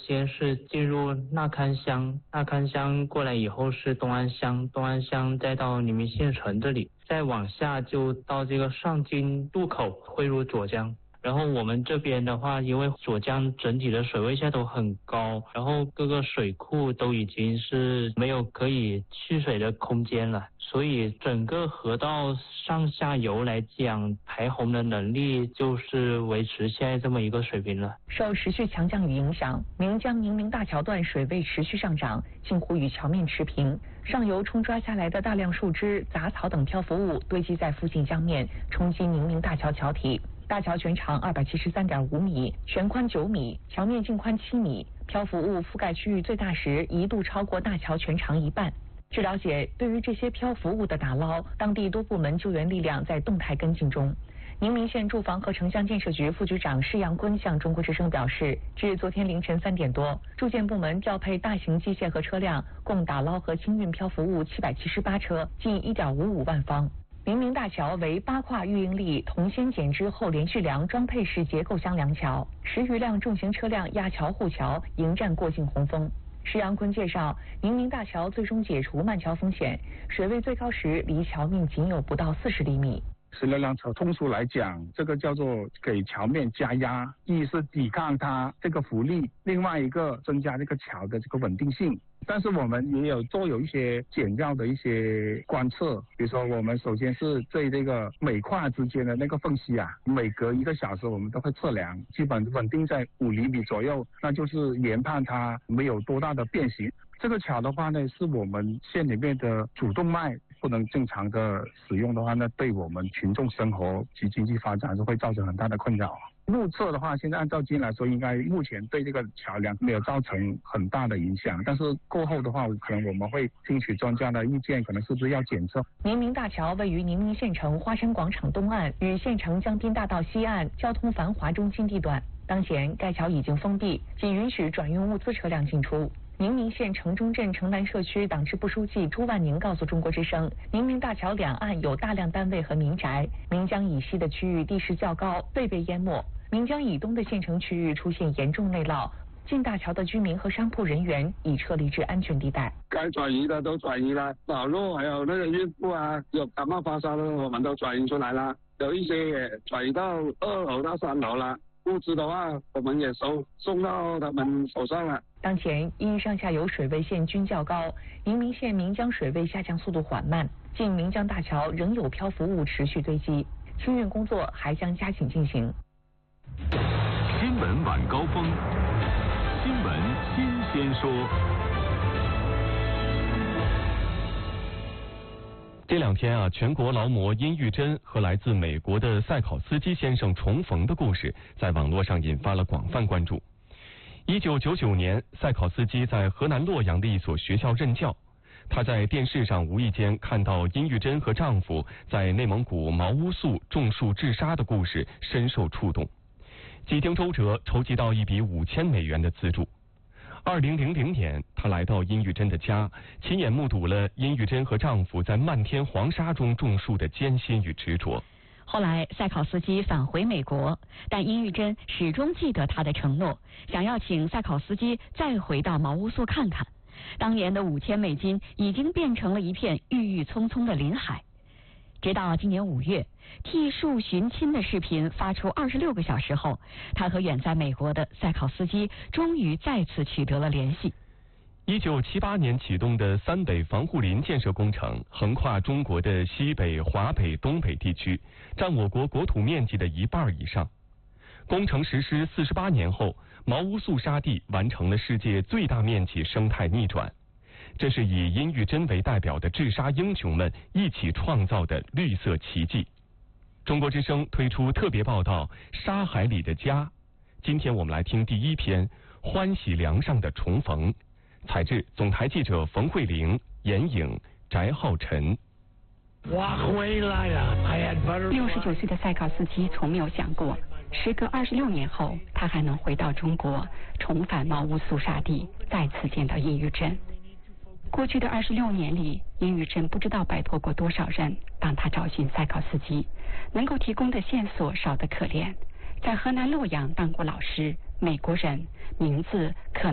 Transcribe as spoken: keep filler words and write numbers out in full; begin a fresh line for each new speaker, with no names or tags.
先是进入纳堪乡，纳堪乡过来以后是东安乡，东安乡再到宁明县城这里，再往下就到这个上京渡口汇入左江。然后我们这边的话，因为左江整体的水位现在都很高，然后各个水库都已经是没有可以蓄水的空间了，所以整个河道上下游来讲，排洪的能力就是维持现在这么一个水平了。
受持续强降雨影响，岷江宁明大桥段水位持续上涨，近乎与桥面持平。上游冲刷下来的大量树枝、杂草等漂浮物堆积在附近江面，冲击宁明大桥桥体。大桥全长二百七十三点五米，全宽九米，桥面净宽七米，漂浮物覆盖区域最大时一度超过大桥全长一半。据了解，对于这些漂浮物的打捞，当地多部门救援力量在动态跟进中。宁明县住房和城乡建设局副局长施阳坤向中国之声表示，至昨天凌晨三点多，住建部门调配大型机械和车辆，共打捞和清运漂浮物七百七十八车，近一点五五万方。宁明大桥为八跨预应力铜锨剪枝后连续梁装配式结构箱梁桥，十余辆重型车辆压桥护桥，迎战过境洪峰。施阳坤介绍，宁明大桥最终解除漫桥风险，水位最高时离桥面仅有不到四十厘米。
十六辆车，通俗来讲，这个叫做给桥面加压，一是抵抗它这个浮力，另外一个增加这个桥的这个稳定性。但是我们也有做有一些简要的一些观测，比如说我们首先是对这个每块之间的那个缝隙啊，每隔一个小时我们都会测量，基本稳定在五厘米左右，那就是研判它没有多大的变形。这个桥的话呢，是我们县里面的主动脉，不能正常的使用的话呢，对我们群众生活及经济发展是会造成很大的困扰。目测的话，现在按照经来说，应该目前对这个桥梁没有造成很大的影响，但是过后的话，可能我们会听取专家的意见，可能是不是要检测。
宁明大桥位于宁明县城花山广场东岸与县城江滨大道西岸交通繁华中心地段，当前该桥已经封闭，仅允许转运物资车辆进出。宁明县城中镇城南社区党支部书记朱万宁告诉中国之声，宁明大桥两岸有大量单位和民宅，岷江以西的区域地势较高，未被淹没；岷江以东的县城区域出现严重内涝，进大桥的居民和商铺人员已撤离至安全地带。
该转移的都转移了，老弱还有那个孕妇啊，有感冒发烧的我们都转移出来了，有一些也转移到二楼到三楼了。物资的话，我们也收送到他们手上了。
当前因上下游水位线均较高，宁明县岷江水位下降速度缓慢，近岷江大桥仍有漂浮物持续堆积，清运工作还将加紧进行。
新闻晚高峰，新闻新鲜说。这两天啊，全国劳模殷玉珍和来自美国的赛考斯基先生重逢的故事，在网络上引发了广泛关注。一九九九年，赛考斯基在河南洛阳的一所学校任教。他在电视上无意间看到殷玉珍和丈夫在内蒙古毛乌素种树治沙的故事，深受触动。几经周折，筹集到一笔五千美元的资助。二零零零年，他来到殷玉珍的家，亲眼目睹了殷玉珍和丈夫在漫天黄沙中种树的艰辛与执着。
后来，赛考斯基返回美国，但殷玉珍始终记得他的承诺，想要请赛考斯基再回到毛乌素看看。当年的五千美金已经变成了一片郁郁葱葱的林海。直到今年五月，替树寻亲的视频发出二十六个小时后，他和远在美国的赛考斯基终于再次取得了联系。
一九七八年启动的三北防护林建设工程，横跨中国的西北、华北、东北地区，占我国国土面积的一半以上。工程实施四十八年后，毛乌素沙地完成了世界最大面积生态逆转。这是以殷玉珍为代表的治沙英雄们一起创造的绿色奇迹。中国之声推出特别报道《沙海里的家》，今天我们来听第一篇《欢喜梁上的重逢》，采制总台记者冯慧玲、严颖、翟浩晨。
我回来了。
六十九岁的赛考斯基从没有想过，时隔二十六年后，他还能回到中国，重返毛乌素沙地，再次见到殷玉珍。过去的二十六年里，殷玉珍不知道摆脱过多少人帮他找寻赛考斯基，能够提供的线索少得可怜。在河南洛阳当过老师，美国人，名字可能